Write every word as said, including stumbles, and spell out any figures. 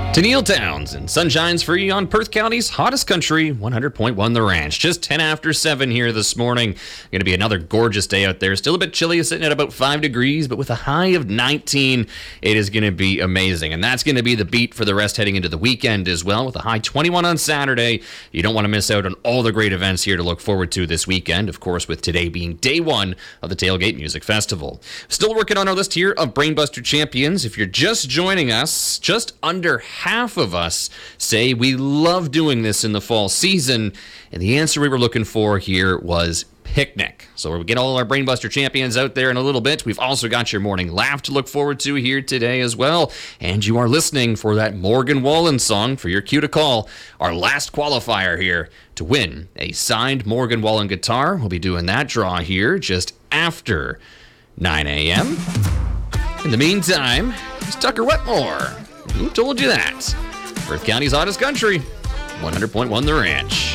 To Neil Townsend, sunshine's free on Perth County's hottest country, one hundred point one The Ranch. Just ten after seven here this morning. Going to be another gorgeous day out there. Still a bit chilly, sitting at about five degrees, but with a high of nineteen, it is going to be amazing. And that's going to be the beat for the rest heading into the weekend as well, with a high twenty-one on Saturday. You don't want to miss out on all the great events here to look forward to this weekend, of course, with today being day one of the Tailgate Music Festival. Still working on our list here of Brainbuster champions. If you're just joining us, just under half of us say we love doing this in the fall season, and the answer we were looking for here was picnic. So we'll get all our Brainbuster champions out there in a little bit. We've also got your morning laugh to look forward to here today as well, and you are listening for that Morgan Wallen song for your cue to call. Our last qualifier here to win a signed Morgan Wallen guitar. We'll be doing that draw here just after nine a.m. In the meantime, it's Tucker Wetmore. Who told you that? Perth County's hottest country, one hundred point one The Ranch.